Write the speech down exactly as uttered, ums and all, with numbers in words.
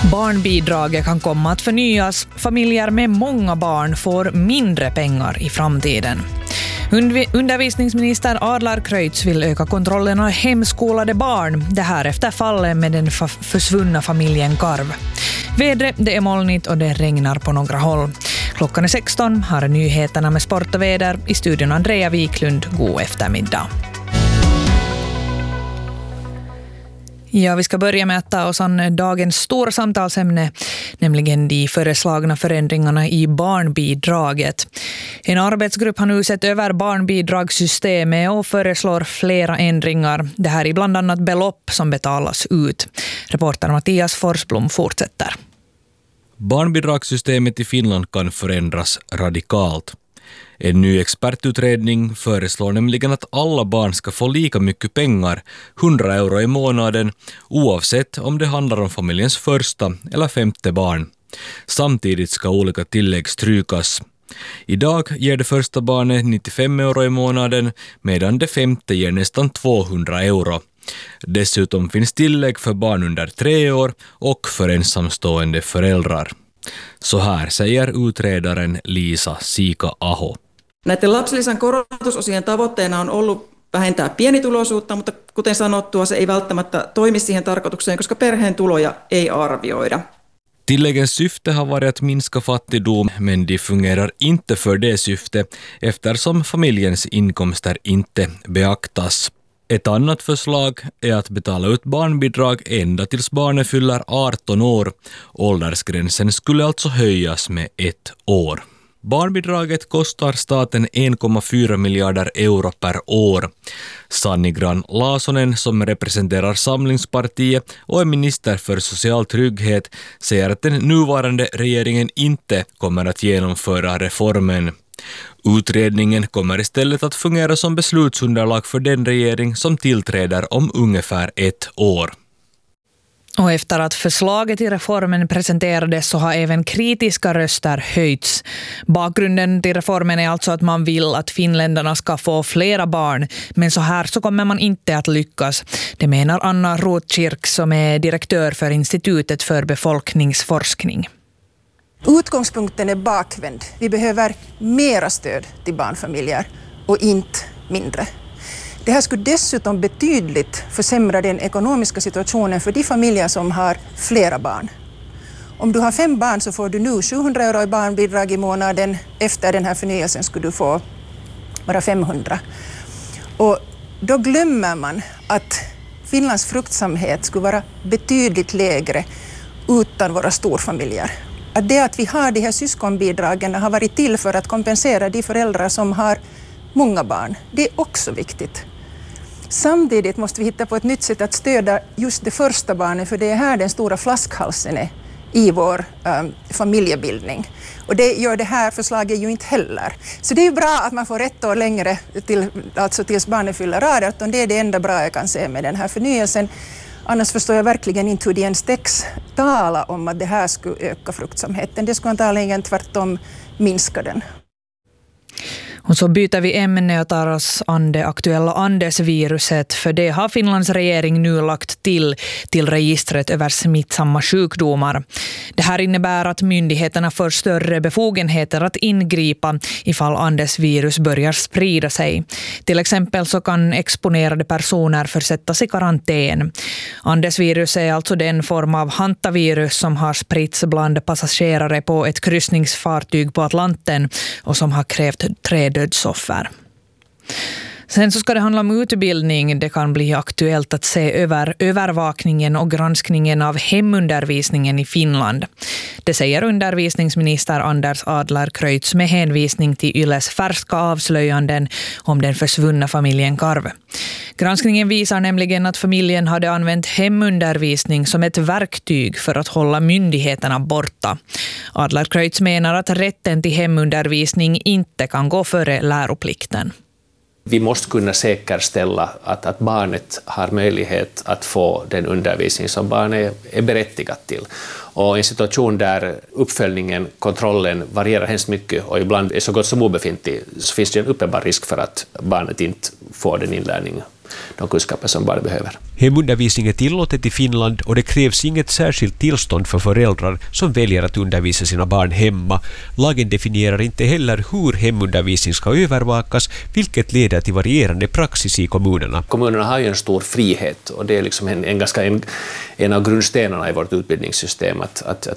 Barnbidraget kan komma att förnyas. Familjer med många barn får mindre pengar i framtiden. Undervisningsminister Adler Kreutzs vill öka kontrollen av hemskolade barn. Det här efter fallet med den fa- försvunna familjen Karv. Vädret, det är molnigt och det regnar på några håll. Klockan är sexton, här är nyheterna med sport och väder. I studion Andrea Wiklund, god eftermiddag. Ja, vi ska börja med att ta oss an dagens stora samtalsämne, nämligen de föreslagna förändringarna i barnbidraget. En arbetsgrupp har nu sett över barnbidragssystemet och föreslår flera ändringar. Det här är bland annat belopp som betalas ut. Reporter Mattias Forsblom fortsätter. Barnbidragssystemet i Finland kan förändras radikalt. En ny expertutredning föreslår nämligen att alla barn ska få lika mycket pengar, hundra euro i månaden, oavsett om det handlar om familjens första eller femte barn. Samtidigt ska olika tillägg strykas. Idag ger det första barnet nittiofem euro i månaden, medan det femte ger nästan tvåhundra euro. Dessutom finns tillägg för barn under tre år och för ensamstående föräldrar. Så här säger utredaren Liisa Siika-Aho. Näiden lapsilisän korotusosien tavoitteena on ollut vähentää pienituloisuutta, mutta kuten sanottua, se ei välttämättä toimi siihen tarkoitukseen, koska perheen tuloja ei arvioida. Tilläggens syfte har varit att minska fattigdom, men de fungerar inte för det syfte eftersom familjens inkomster inte beaktas. Ett annat förslag är att betala ut barnbidrag ända tills barnet fyller arton år. Åldersgränsen skulle alltså höjas med ett år. Barnbidraget kostar staten en komma fyra miljarder euro per år. Sanni Grahn-Laasonen, som representerar Samlingspartiet och är minister för social trygghet, säger att den nuvarande regeringen inte kommer att genomföra reformen. Utredningen kommer istället att fungera som beslutsunderlag för den regering som tillträder om ungefär ett år. Och efter att förslaget i reformen presenterades så har även kritiska röster höjts. Bakgrunden till reformen är alltså att man vill att finländarna ska få flera barn, men så här så kommer man inte att lyckas. Det menar Anna Rotkirk som är direktör för Institutet för befolkningsforskning. Utgångspunkten är bakvänd. Vi behöver mera stöd till barnfamiljer och inte mindre. Det här skulle dessutom betydligt försämra den ekonomiska situationen för de familjer som har flera barn. Om du har fem barn så får du nu sjuhundra euro i barnbidrag i månaden. Efter den här förnyelsen skulle du få bara femhundra. Och då glömmer man att Finlands fruktsamhet skulle vara betydligt lägre utan våra storfamiljer. Att det att vi har de här syskonbidragen har varit till för att kompensera de föräldrar som har många barn. Det är också viktigt. Samtidigt måste vi hitta på ett nytt sätt att stödja just det första barnet, för det är här den stora flaskhalsen är i vår um, familjebildning. Och det gör det här förslaget ju inte heller. Så det är ju bra att man får ett år längre till, alltså tills barnet fyller arton. Det är det enda bra jag kan se med den här förnyelsen. Annars förstår jag verkligen inte hur det ens text tala om att det här skulle öka fruktsamheten. Det skulle antagligen tvärtom minska den. Och så byter vi ämne och tar oss an det aktuella Andesviruset, för det har Finlands regering nu lagt till till registret över smittsamma sjukdomar. Det här innebär att myndigheterna får större befogenheter att ingripa ifall Andesvirus börjar sprida sig. Till exempel så kan exponerade personer försättas i karantän. Andesvirus är alltså den form av hantavirus som har spritts bland passagerare på ett kryssningsfartyg på Atlanten och som har krävt tre dödsoffer. Sen så ska det handla om utbildning. Det kan bli aktuellt att se över övervakningen och granskningen av hemundervisningen i Finland. Det säger undervisningsminister Anders Adler Kreutz med hänvisning till Yles färska avslöjanden om den försvunna familjen Karv. Granskningen visar nämligen att familjen hade använt hemundervisning som ett verktyg för att hålla myndigheterna borta. Adler Kreutz menar att rätten till hemundervisning inte kan gå före läroplikten. Vi måste kunna säkerställa att, att barnet har möjlighet att få den undervisning som barnet är berättigat till. Och en situation där uppföljningen, kontrollen varierar hemskt mycket och ibland är så gott som obefintlig, så finns det en uppenbar risk för att barnet inte får den inlärning, de kunskaper som barnet behöver. Hemundervisning är tillåtet i Finland och det krävs inget särskilt tillstånd för föräldrar som väljer att undervisa sina barn hemma. Lagen definierar inte heller hur hemundervisning ska övervakas, vilket leder till varierande praxis i kommunerna. Kommunerna har ju en stor frihet och det är liksom en, en, ganska, en, en av grundstenarna i vårt utbildningssystem att, att, att